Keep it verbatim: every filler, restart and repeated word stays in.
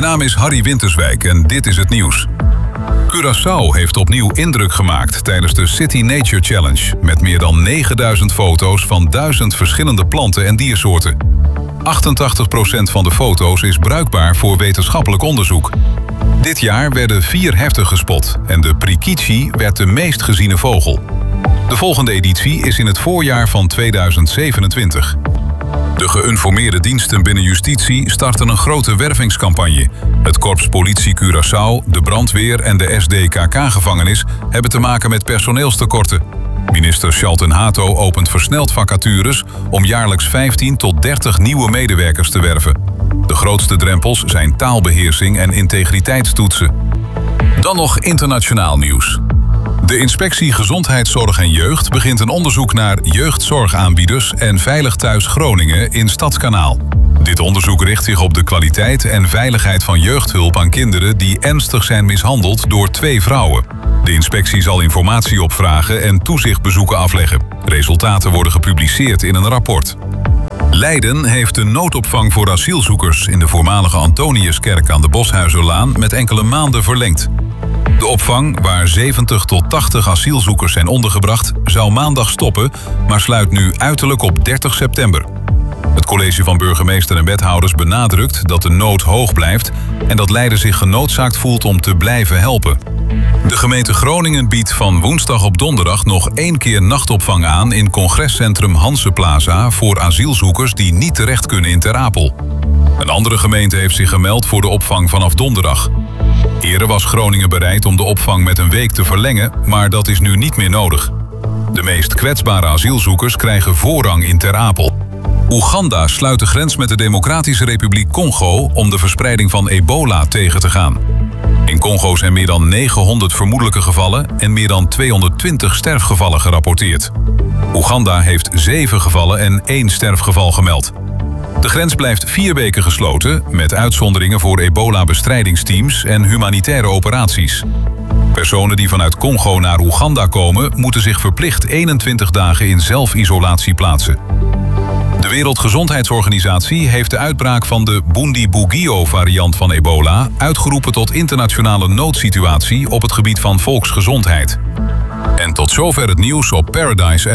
Mijn naam is Harry Winterswijk en dit is het nieuws. Curaçao heeft opnieuw indruk gemaakt tijdens de City Nature Challenge... met meer dan negenduizend foto's van duizend verschillende planten en diersoorten. achtentachtig procent van de foto's is bruikbaar voor wetenschappelijk onderzoek. Dit jaar werden vier herten gespot en de prikichi werd de meest geziene vogel. De volgende editie is in het voorjaar van tweeduizend zevenentwintig. De geïnformeerde diensten binnen justitie starten een grote wervingscampagne. Het Korps Politie Curaçao, de brandweer en de S D K K-gevangenis hebben te maken met personeelstekorten. Minister Shalton Hato opent versneld vacatures om jaarlijks vijftien tot dertig nieuwe medewerkers te werven. De grootste drempels zijn taalbeheersing en integriteitstoetsen. Dan nog internationaal nieuws. De Inspectie Gezondheidszorg en Jeugd begint een onderzoek naar jeugdzorgaanbieders en Veilig Thuis Groningen in Stadskanaal. Dit onderzoek richt zich op de kwaliteit en veiligheid van jeugdhulp aan kinderen die ernstig zijn mishandeld door twee vrouwen. De inspectie zal informatie opvragen en toezichtbezoeken afleggen. Resultaten worden gepubliceerd in een rapport. Leiden heeft de noodopvang voor asielzoekers in de voormalige Antoniuskerk aan de Boshuizerlaan met enkele maanden verlengd. De opvang, waar zeventig tot tachtig asielzoekers zijn ondergebracht, zou maandag stoppen, maar sluit nu uiterlijk op dertig september. Het college van burgemeester en wethouders benadrukt dat de nood hoog blijft en dat Leiden zich genoodzaakt voelt om te blijven helpen. De gemeente Groningen biedt van woensdag op donderdag nog één keer nachtopvang aan in congrescentrum Hanseplaza voor asielzoekers die niet terecht kunnen in Ter Apel. Een andere gemeente heeft zich gemeld voor de opvang vanaf donderdag. Eerder was Groningen bereid om de opvang met een week te verlengen, maar dat is nu niet meer nodig. De meest kwetsbare asielzoekers krijgen voorrang in Ter Apel. Oeganda sluit de grens met de Democratische Republiek Congo om de verspreiding van ebola tegen te gaan. In Congo zijn meer dan negenhonderd vermoedelijke gevallen en meer dan tweehonderdtwintig sterfgevallen gerapporteerd. Oeganda heeft zeven gevallen en één sterfgeval gemeld. De grens blijft vier weken gesloten, met uitzonderingen voor ebola-bestrijdingsteams en humanitaire operaties. Personen die vanuit Congo naar Oeganda komen, moeten zich verplicht eenentwintig dagen in zelfisolatie plaatsen. De Wereldgezondheidsorganisatie heeft de uitbraak van de Bundibugyo-variant van ebola uitgeroepen tot internationale noodsituatie op het gebied van volksgezondheid. En tot zover het nieuws op Paradise